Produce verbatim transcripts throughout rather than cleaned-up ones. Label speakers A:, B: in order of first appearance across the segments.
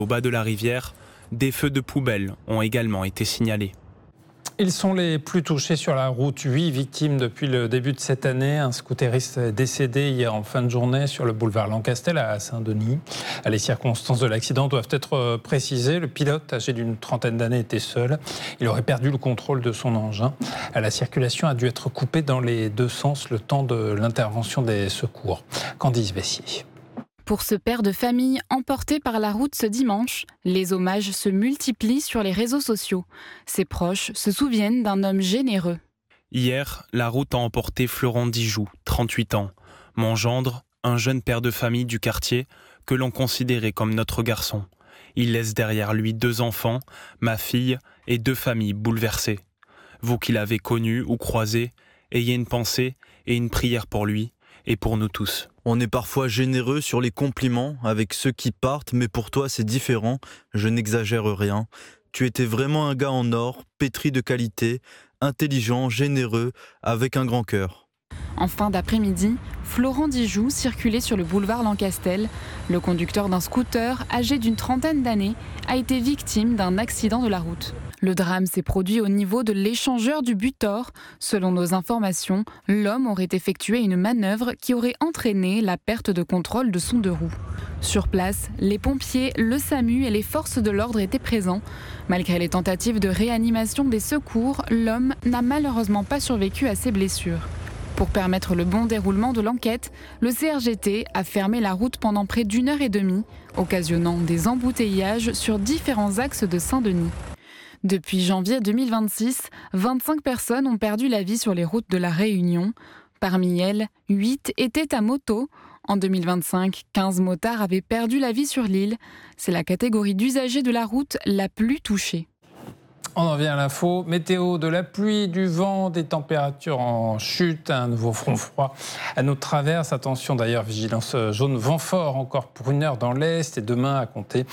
A: Au bas de la rivière, des feux de poubelles ont également été signalés.
B: Ils sont les plus touchés sur la route. Huit victimes depuis le début de cette année. Un scooteriste est décédé hier en fin de journée sur le boulevard Lancastel à Saint-Denis. Les circonstances de l'accident doivent être précisées. Le pilote, âgé d'une trentaine d'années, était seul. Il aurait perdu le contrôle de son engin. La circulation a dû être coupée dans les deux sens le temps de l'intervention des secours. Candice Bessier.
C: Pour ce père de famille emporté par la route ce dimanche, les hommages se multiplient sur les réseaux sociaux. Ses proches se souviennent d'un homme généreux.
A: Hier, la route a emporté Florent Dijoux, trente-huit ans. Mon gendre, un jeune père de famille du quartier que l'on considérait comme notre garçon. Il laisse derrière lui deux enfants, ma fille et deux familles bouleversées. Vous qui l'avez connu ou croisé, ayez une pensée et une prière pour lui et pour nous tous.
D: On est parfois généreux sur les compliments avec ceux qui partent, mais pour toi c'est différent, je n'exagère rien. Tu étais vraiment un gars en or, pétri de qualité, intelligent, généreux, avec un grand cœur.
C: En fin d'après-midi, Florent Dijoux circulait sur le boulevard Lancastel. Le conducteur d'un scooter, âgé d'une trentaine d'années, a été victime d'un accident de la route. Le drame s'est produit au niveau de l'échangeur du Butor. Selon nos informations, l'homme aurait effectué une manœuvre qui aurait entraîné la perte de contrôle de son deux roues. Sur place, les pompiers, le SAMU et les forces de l'ordre étaient présents. Malgré les tentatives de réanimation des secours, l'homme n'a malheureusement pas survécu à ses blessures. Pour permettre le bon déroulement de l'enquête, le C R G T a fermé la route pendant près d'une heure et demie, occasionnant des embouteillages sur différents axes de Saint-Denis. Depuis janvier deux mille vingt-six, vingt-cinq personnes ont perdu la vie sur les routes de la Réunion. Parmi elles, huit étaient à moto. En deux mille vingt-cinq, quinze motards avaient perdu la vie sur l'île. C'est la catégorie d'usagers de la route la plus touchée.
B: On en vient à l'info. Météo, de la pluie, du vent, des températures en chute, un nouveau front froid à notre traverse. Attention d'ailleurs, vigilance jaune, vent fort encore pour une heure dans l'Est et demain à compter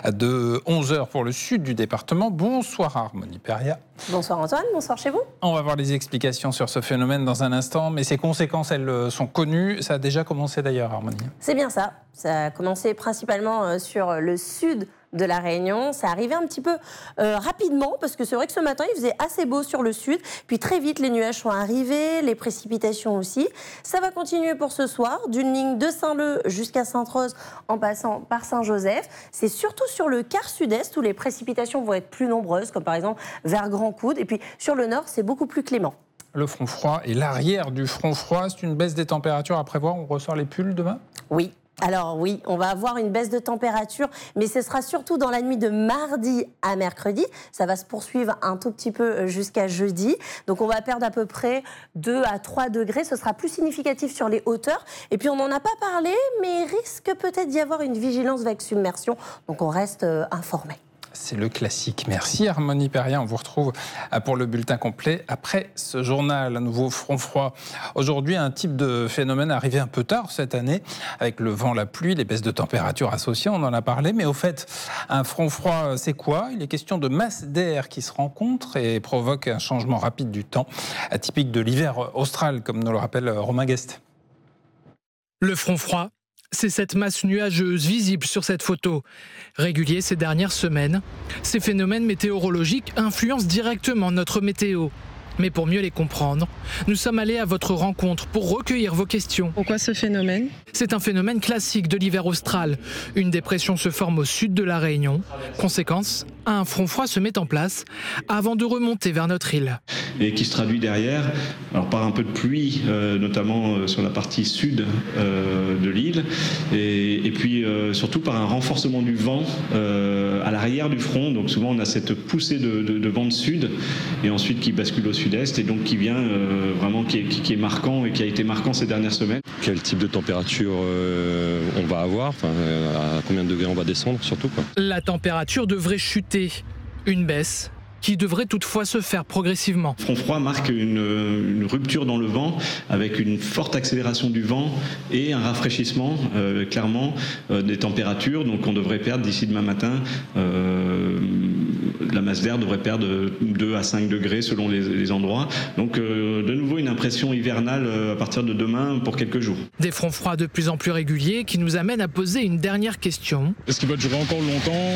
B: de onze heures pour le sud du département. Bonsoir Harmonie Perria.
E: Bonsoir Antoine, bonsoir chez vous.
B: On va voir les explications sur ce phénomène dans un instant, mais ses conséquences, elles sont connues. Ça a déjà commencé d'ailleurs, Harmonie.
E: C'est bien ça. Ça a commencé principalement sur le sud de la Réunion. Ça arrivait un petit peu euh, rapidement parce que c'est vrai que ce matin, il faisait assez beau sur le sud. Puis très vite, les nuages sont arrivés, les précipitations aussi. Ça va continuer pour ce soir, d'une ligne de Saint-Leu jusqu'à Sainte-Rose en passant par Saint-Joseph. C'est surtout sur le quart sud-est où les précipitations vont être plus nombreuses, comme par exemple vers Grand-Coude. Et puis sur le nord, c'est beaucoup plus clément.
B: Le front froid et l'arrière du front froid, c'est une baisse des températures à prévoir. On ressort les pulls demain ?
E: Oui. Alors oui, on va avoir une baisse de température, mais ce sera surtout dans la nuit de mardi à mercredi. Ça va se poursuivre un tout petit peu jusqu'à jeudi. Donc on va perdre à peu près deux à trois degrés. Ce sera plus significatif sur les hauteurs. Et puis on n'en a pas parlé, mais il risque peut-être d'y avoir une vigilance vague submersion. Donc on reste informé.
B: C'est le classique. Merci Harmonie Perria. On vous retrouve pour le bulletin complet après ce journal. Un nouveau front froid. Aujourd'hui, un type de phénomène arrivé un peu tard cette année, avec le vent, la pluie, les baisses de température associées, on en a parlé. Mais au fait, un front froid, c'est quoi ? Il est question de masses d'air qui se rencontrent et provoquent un changement rapide du temps, atypique de l'hiver austral, comme nous le rappelle Romain Guest.
F: Le front froid, c'est cette masse nuageuse visible sur cette photo. Régulier ces dernières semaines, ces phénomènes météorologiques influencent directement notre météo. Mais pour mieux les comprendre, nous sommes allés à votre rencontre pour recueillir vos questions.
G: Pourquoi ce phénomène ?
F: C'est un phénomène classique de l'hiver austral. Une dépression se forme au sud de la Réunion. Conséquence, un front froid se met en place avant de remonter vers notre île.
H: Et qui se traduit derrière alors par un peu de pluie, euh, notamment euh, sur la partie sud euh, de l'île, et, et puis euh, surtout par un renforcement du vent euh, à l'arrière du front. Donc souvent on a cette poussée de, de, de vent de sud, et ensuite qui bascule au sud-est, et donc qui vient euh, vraiment, qui est, qui est marquant et qui a été marquant ces dernières semaines.
I: Quel type de température euh, on va avoir, enfin, à combien de degrés on va descendre surtout, quoi.
F: La température devrait chuter, une baisse qui devrait toutefois se faire progressivement.
H: Front froid marque une, une rupture dans le vent, avec une forte accélération du vent et un rafraîchissement, euh, clairement, euh, des températures. Donc on devrait perdre d'ici demain matin euh, la masse d'air devrait perdre deux à cinq degrés selon les, les endroits. Donc euh, de nouveau une impression hivernale à partir de demain pour quelques jours.
F: Des fronts froids de plus en plus réguliers qui nous amènent à poser une dernière question.
G: Est-ce qu'il va durer encore longtemps ?